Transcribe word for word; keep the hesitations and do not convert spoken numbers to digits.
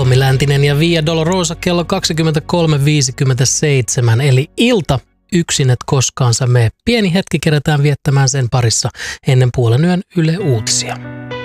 Tommi Läntinen ja Via Dolorosa kello kaksikymmentäkolme viisikymmentäseitsemän, eli ilta yksin et koskaan sä mene. Pieni hetki kerätään viettämään sen parissa ennen puolen yön Yle Uutisia.